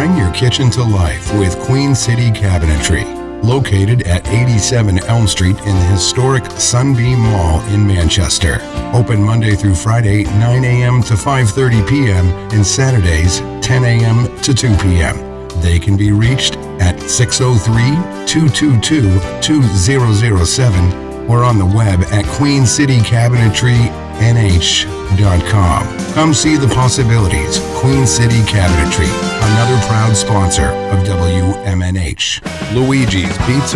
Bring your kitchen to life with Queen City Cabinetry, located at 87 Elm Street in the historic Sunbeam Mall in Manchester. Open Monday through Friday, 9 a.m. to 5:30 p.m. and Saturdays, 10 a.m. to 2 p.m. They can be reached at 603-222-2007 or on the web at queencitycabinetrynh.com. Come see the possibilities. Queen City Cabinetry, another proud sponsor of WMNH. Luigi's Pizza